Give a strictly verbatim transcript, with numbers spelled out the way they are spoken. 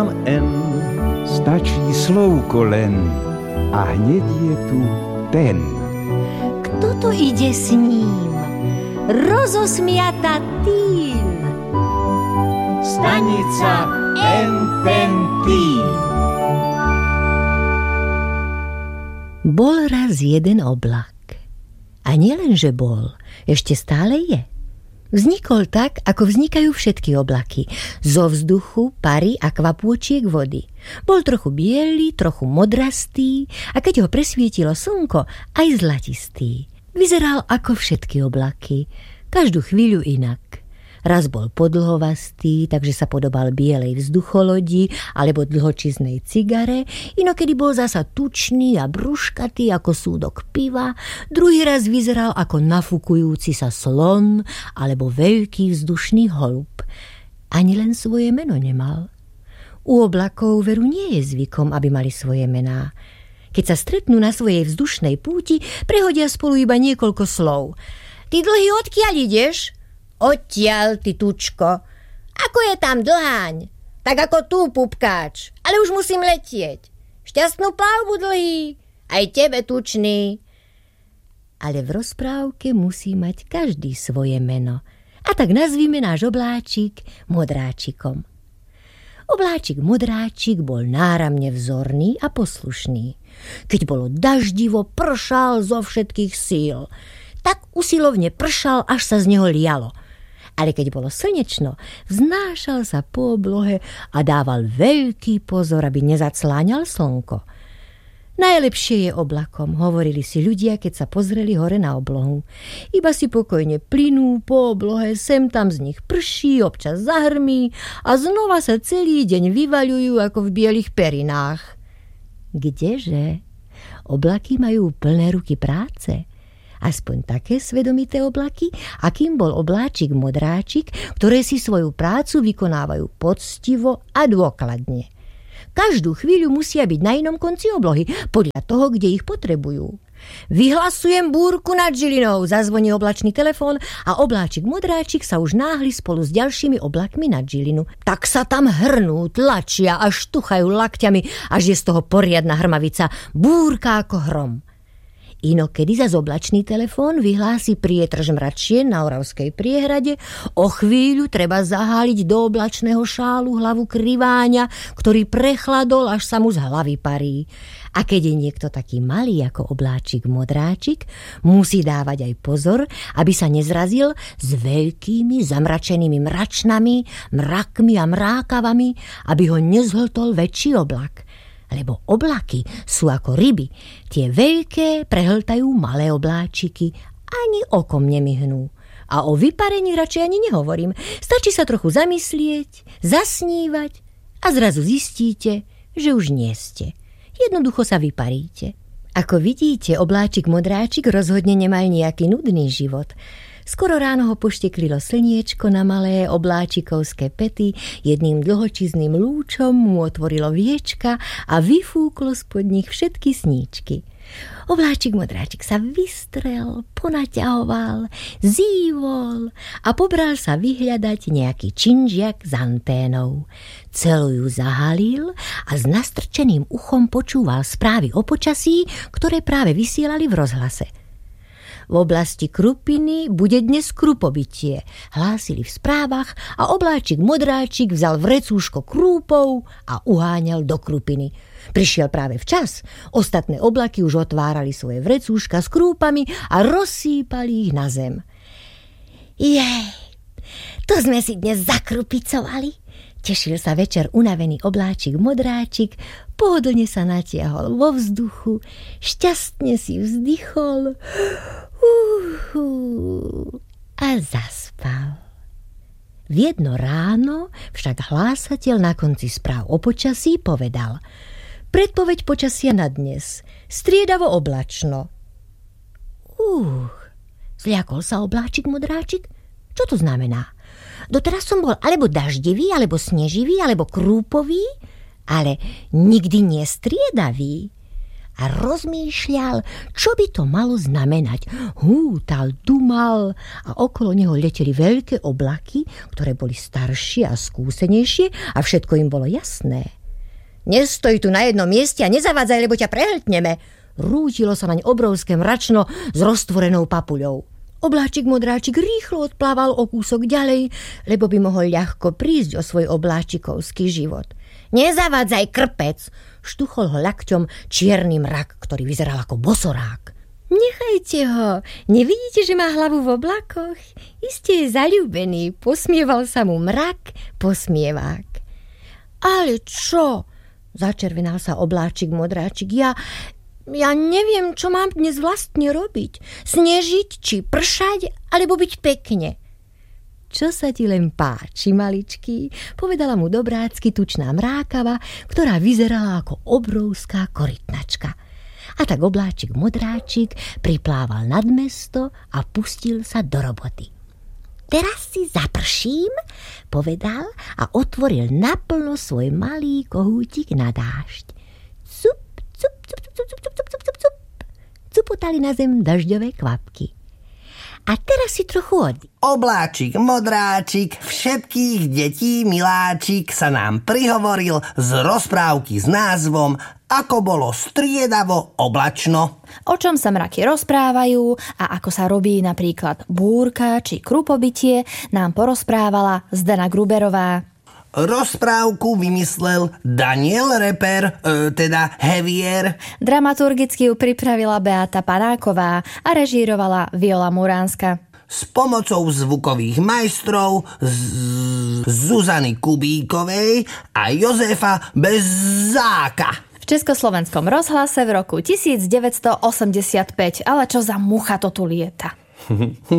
N, stačí slovko len a hneď je tu ten. Kto to ide s ním? Rozosmiata tým. Stanica N ten tým. Bol raz jeden oblak. A nielen, že bol, ešte stále je. Vznikol tak, ako vznikajú všetky oblaky. Zo vzduchu, pary a kvapôčiek vody. Bol trochu biely, trochu modrastý a keď ho presvietilo slnko, aj zlatistý. Vyzeral ako všetky oblaky, každú chvíľu inak. Raz bol podlhovastý, takže sa podobal bielej vzducholodi alebo dlhočiznej cigare, inokedy bol zasa tučný a brúškatý ako súdok piva, druhý raz vyzeral ako nafúkujúci sa slon alebo veľký vzdušný holub. Ani len svoje meno nemal. U oblakov veru nie je zvykom, aby mali svoje mená. Keď sa stretnú na svojej vzdušnej púti, prehodia spolu iba niekoľko slov. Ty dlhý, odkiaľ ideš? Odtiaľ, ty tučko. Ako je tam dlháň? Tak ako tu, pupkáč. Ale už musím letieť. Šťastnú plavbu, dlhý. Aj tebe, tučný. Ale v rozprávke musí mať každý svoje meno. A tak nazvime náš obláčik Modráčikom. Obláčik Modráčik bol náramne vzorný a poslušný. Keď bolo daždivo, pršal zo všetkých síl. Tak usilovne pršal, až sa z neho lialo. Ale keď bolo slnečno, vznášal sa po oblohe a dával veľký pozor, aby nezacláňal slnko. Najlepšie je oblakom, hovorili si ľudia, keď sa pozreli hore na oblohu. Iba si pokojne plynú po oblohe, sem tam z nich prší, občas zahrmí a znova sa celý deň vyvaľujú ako v bielých perinách. Kdeže? Oblaky majú plné ruky práce. Aspoň také svedomité oblaky, akým bol obláčik Modráčik, ktoré si svoju prácu vykonávajú poctivo a dôkladne. Každú chvíľu musia byť na inom konci oblohy, podľa toho, kde ich potrebujú. Vyhlasujem búrku nad Žilinou, zazvoní oblačný telefón a obláčik Modráčik sa už náhli spolu s ďalšími oblakmi nad Žilinu. Tak sa tam hrnú, tlačia a štuchajú lakťami, až je z toho poriadna hrmavica, búrka ako hrom. Inokedy zas oblačný telefón vyhlási prietrž mračien na Oravskej priehrade, o chvíľu treba zaháliť do oblačného šálu hlavu kriváňa, ktorý prechladol, až sa mu z hlavy parí. A keď je niekto taký malý ako obláčik Modráčik, musí dávať aj pozor, aby sa nezrazil s veľkými zamračenými mračnami, mrakmi a mrákavami, aby ho nezhltol väčší oblak. Lebo oblaky sú ako ryby. Tie veľké prehltajú malé obláčiky, ani okom nemyhnú. A o vyparení radšej ani nehovorím. Stačí sa trochu zamyslieť, zasnívať a zrazu zistíte, že už nie ste. Jednoducho sa vyparíte. Ako vidíte, obláčik Modráčik rozhodne nemal nejaký nudný život. Skoro ráno ho pošteklilo slniečko na malé obláčikovské pety, jedným dlhočizným lúčom mu otvorilo viečka a vyfúklo spod nich všetky sníčky. Obláčik Modráčik sa vystrel, ponaťahoval, zívol a pobral sa vyhľadať nejaký činžiak s anténou. Celú ju zahalil a s nastrčeným uchom počúval správy o počasí, ktoré práve vysielali v rozhlase. V oblasti Krupiny bude dnes krupobytie, hlásili v správach a obláčik Modráčik vzal vrecúško krúpov a uháňal do Krupiny. Prišiel práve včas, ostatné oblaky už otvárali svoje vrecúška s krúpami a rozsýpali ich na zem. Jej, to sme si dnes zakrupicovali. Tešil sa večer unavený obláčik Modráčik, pohodlne sa natiahol vo vzduchu, šťastne si vzdychol uhu, a zaspal. V jedno ráno však hlásateľ na konci správ o počasí povedal: predpoveď počasia na dnes, striedavo oblačno. Uch, zľakol sa obláčik Modráčik. Čo to znamená? Doteraz som bol alebo daždivý, alebo sneživý, alebo krúpový, ale nikdy nie striedavý. a rozmýšľal, čo by to malo znamenať. Hútal, dumal a okolo neho leteli veľké oblaky, ktoré boli staršie a skúsenejšie a všetko im bolo jasné. Nestoj tu na jednom mieste a nezavádzaj, lebo ťa prehltneme. Rútilo sa naň obrovské mračno s roztvorenou papuľou. Obláčik modráčik rýchlo odplával o kúsok ďalej, lebo by mohol ľahko prísť o svoj obláčikovský život. Nezavádzaj, krpec, štuchol ho lakťom čierny mrak, ktorý vyzeral ako bosorák. Nechajte ho, nevidíte, že má hlavu v oblakoch? Iste je zaľúbený, posmieval sa mu mrak, posmievák. Ale čo? Začervenal sa obláčik modráčik. Ja... Ja neviem, čo mám dnes vlastne robiť. Snežiť, či pršať, alebo byť pekne. Čo sa ti len páči, maličký, povedala mu dobrácky tučná mrákava, ktorá vyzerala ako obrovská korytnačka. A tak obláčik modráčik priplával nad mesto a pustil sa do roboty. Teraz si zaprším, povedal a otvoril naplno svoj malý kohútik na dážď. Cup, cup, cup, cup, cup, cup, cup, cup, cup, cup. Cupotali na zem dažďové kvapky. A teraz si trochu oddy. Obláčik, modráčik, všetkých detí miláčik sa nám prihovoril z rozprávky s názvom Ako bolo striedavo oblačno. O čom sa mraky rozprávajú a ako sa robí napríklad búrka či krupobytie, nám porozprávala Zdena Gruberová. Rozprávku vymyslel Daniel Reper, e, teda Hevier. Dramaturgicky ju pripravila Beata Panáková a režírovala Viola Muránska. S pomocou zvukových majstrov z- Zuzany Kubíkovej a Jozefa Bezáka. V Československom rozhlase v roku devätnásť osemdesiatpäť, ale čo za mucha to tu lieta.